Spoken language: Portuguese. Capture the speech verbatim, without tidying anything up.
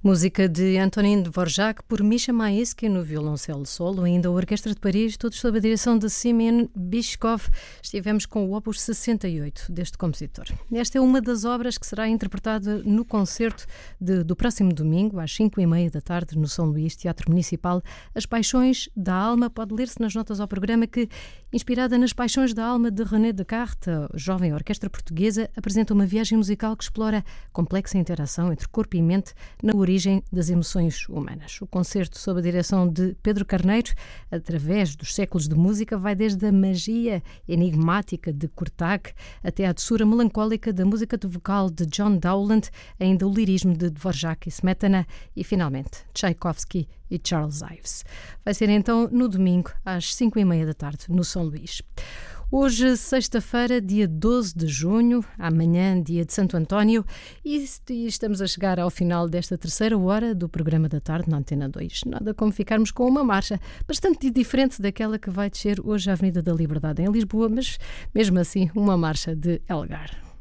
Música de Antonin Dvorak por Misha Maïsky no violoncelo solo, ainda a Orquestra de Paris, todos sob a direção de Simeon Bichkov. Estivemos com o Opus sessenta e oito deste compositor. Esta é uma das obras que será interpretada no concerto de, do próximo domingo, às cinco e meia da tarde, no São Luís, Teatro Municipal. As Paixões da Alma, pode ler-se nas notas ao programa que, inspirada nas Paixões da Alma de René Descartes, a jovem orquestra portuguesa apresenta uma viagem musical que explora a complexa interação entre corpo e mente na origem das emoções humanas. O concerto, sob a direção de Pedro Carneiro, através dos séculos de música, vai desde a magia enigmática de Kurtág até à doçura melancólica da música de vocal de John Dowland, ainda o lirismo de Dvorak e Smetana e, finalmente, Tchaikovsky e Charles Ives. Vai ser então no domingo, às cinco e meia da tarde, no São Luís. Hoje, sexta-feira, dia doze de junho, amanhã, dia de Santo António, e estamos a chegar ao final desta terceira hora do programa da tarde na Antena dois. Nada como ficarmos com uma marcha bastante diferente daquela que vai descer hoje à Avenida da Liberdade em Lisboa, mas mesmo assim uma marcha de Elgar.